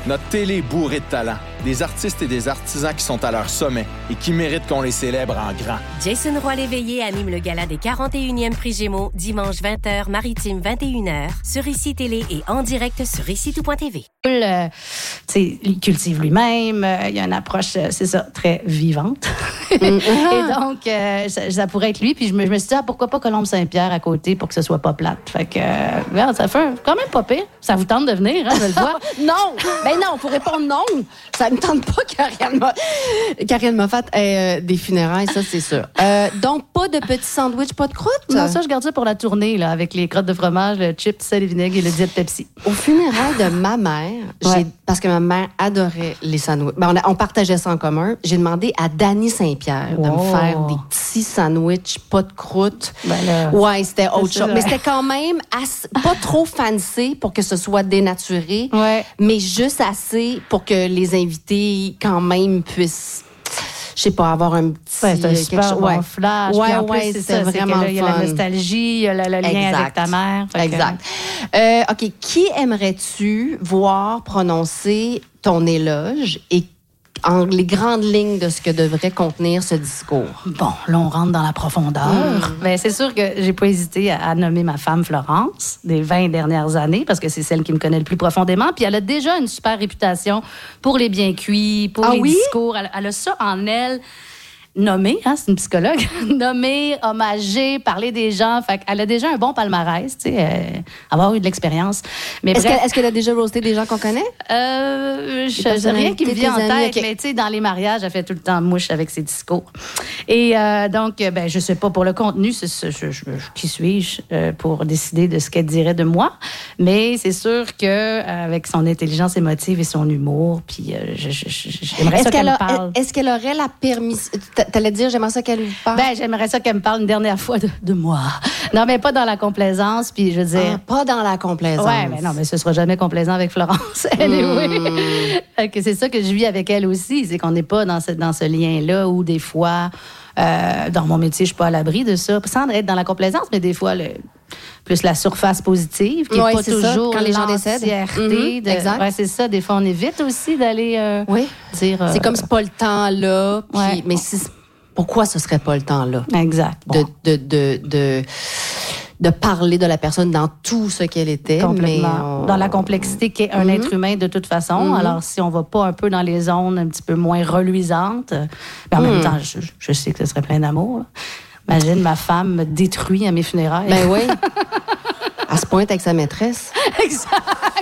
Notre télé est bourrée de talent. Des artistes et des artisans qui sont à leur sommet et qui méritent qu'on les célèbre en grand. Jason Roy-Léveillé anime le gala des 41e Prix Gémeaux dimanche 20h, maritime 21h, sur ICI Télé et en direct sur ICITout.tv. Il cultive lui-même, il y a une approche, c'est ça, très vivante. Et donc, ça pourrait être lui. Puis je me suis dit, pourquoi pas Colombe Saint-Pierre à côté pour que ce soit pas plate. Fait que, regarde, ça fait quand même pas pire. Ça vous tente de venir, hein, je le vois. Non! Ben non, pour répondre non, ça me tente pas qu'Ariane Moffat ait des funérailles, ça, c'est sûr. Donc, pas de petits sandwichs, pas de croûte? Non, ça, je garde ça pour la tournée, là, avec les crottes de fromage, le chips, sel et vinaigre et le diète Pepsi. Au funérailles de ma mère, parce que ma mère adorait les sandwichs. Ben, on partageait ça en commun. J'ai demandé à Dany Saint-Pierre de me faire des petits sandwichs, pas de croûte. Ben là, ouais, c'était autre chose. Mais c'était quand même pas trop fancy pour que ce soit dénaturé, mais juste assez pour que les invités, quand même, puissent... Je sais pas, avoir un petit... c'est un super bon flash. Ouais, en plus, c'est vraiment il y a la nostalgie, il y a le lien avec ta mère. Exact. OK, qui aimerais-tu voir prononcer ton éloge et en les grandes lignes de ce que devrait contenir ce discours? Bon, là, on rentre dans la profondeur. Ben, c'est sûr que j'ai pas hésité à nommer ma femme Florence des 20 dernières années, parce que c'est celle qui me connaît le plus profondément. Puis elle a déjà une super réputation pour les bien cuits, pour les discours. Elle a ça en elle. Nommée, hein, c'est une psychologue, nommée, hommagée, parler des gens. Fait qu'elle a déjà un bon palmarès, tu sais, avoir eu de l'expérience. Mais est-ce qu'elle a déjà roasté des gens qu'on connaît? Je sais rien qui me vient en tête, mais tu sais, dans les mariages, elle fait tout le temps mouche avec ses discours. Et donc, ben, je sais pas, pour le contenu, qui suis-je pour décider de ce qu'elle dirait de moi? Mais c'est sûr qu'avec son intelligence émotive et son humour, puis j'aimerais ça qu'elle me parle. Est-ce qu'elle aurait la permission... T'allais dire, j'aimerais ça qu'elle me parle? Ben, j'aimerais ça qu'elle me parle une dernière fois de moi. Non, mais pas dans la complaisance, puis je veux dire... pas dans la complaisance. Ouais, mais non, mais ce sera jamais complaisant avec Florence. C'est ça que je vis avec elle aussi, c'est qu'on n'est pas dans ce lien-là où des fois, dans mon métier, je suis pas à l'abri de ça, sans être dans la complaisance, mais des fois, plus la surface positive, qui n'est pas toujours quand les gens décèdent. Exact. Ouais, c'est ça. Des fois, on évite aussi d'aller dire... c'est comme c'est pas le temps-là. Mais pourquoi ce serait pas le temps-là? Exact. Bon. De parler de la personne dans tout ce qu'elle était. Complètement. Dans la complexité qu'est un être humain de toute façon. Alors, si on va pas un peu dans les zones un petit peu moins reluisantes, mais en même temps, je sais que ce serait plein d'amour, là. Imagine, ma femme me détruit à mes funérailles. Ben oui. Elle se pointe avec sa maîtresse. Exact.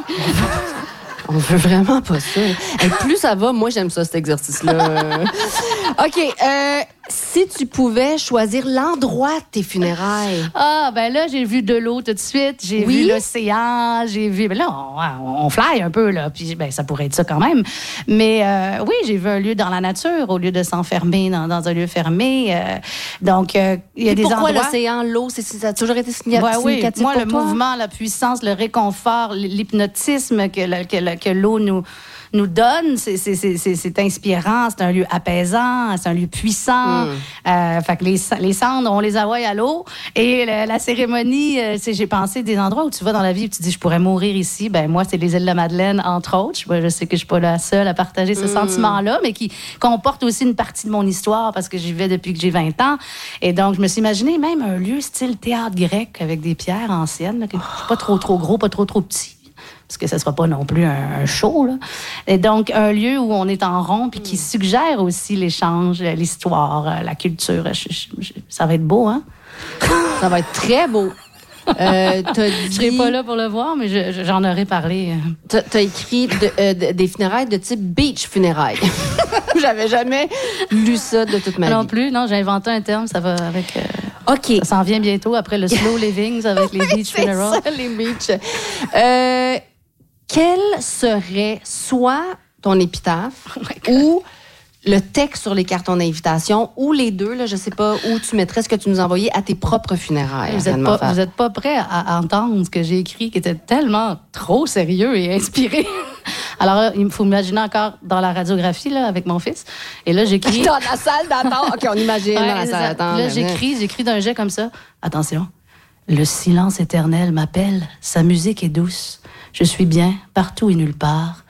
On veut vraiment pas ça. Et plus ça va, moi, j'aime ça, cet exercice-là. OK. Si tu pouvais choisir l'endroit de tes funérailles. Ah, ben là, j'ai vu de l'eau tout de suite. J'ai vu l'océan. J'ai vu... Ben là, on fly un peu, là. Puis, ben, ça pourrait être ça quand même. Mais oui, j'ai vu un lieu dans la nature au lieu de s'enfermer dans un lieu fermé. Donc, il y a des endroits... Pourquoi l'océan, l'eau, ça a toujours été significatif oui. Moi, pour le toi? mouvement, la puissance, le réconfort, l'hypnotisme que l'eau nous donne, c'est inspirant, c'est un lieu apaisant, c'est un lieu puissant. Fait que les cendres, on les envoie à l'eau. Et la cérémonie, j'ai pensé des endroits où tu vas dans la vie et tu dis, je pourrais mourir ici. Ben moi, c'est les îles de la Madeleine, entre autres. Je sais que je suis pas la seule à partager ce sentiment-là, mais qui comporte aussi une partie de mon histoire parce que j'y vais depuis que j'ai 20 ans. Et donc, je me suis imaginé même un lieu style théâtre grec avec des pierres anciennes, là, pas trop gros, pas trop petit. Parce que ça ne sera pas non plus un show, là. Et donc, un lieu où on est en rond puis qui suggère aussi l'échange, l'histoire, la culture. Ça va être beau, hein? Ça va être très beau. Je serai pas là pour le voir, mais j'en aurais parlé. T'as écrit des funérailles de type beach funérailles. J'avais jamais lu ça de toute ma vie. Non plus, non, j'ai inventé un terme, ça va avec... OK. Ça s'en vient bientôt après le slow living avec les beach funerals. C'est ça, les beach. Quel serait soit ton épitaphe ou le texte sur les cartons d'invitation ou les deux, là, je sais pas où tu mettrais ce que tu nous envoyais à tes propres funérailles. Vous êtes pas prêts à entendre ce que j'ai écrit qui était tellement trop sérieux et inspiré. Alors là, il faut m'imaginer encore dans la radiographie là, avec mon fils. Et là, j'écris... Dans la salle d'attente. OK, on imagine dans la salle d'attente. Là, j'écris d'un jet comme ça. Attention. Le silence éternel m'appelle. Sa musique est douce. Je suis bien partout et nulle part.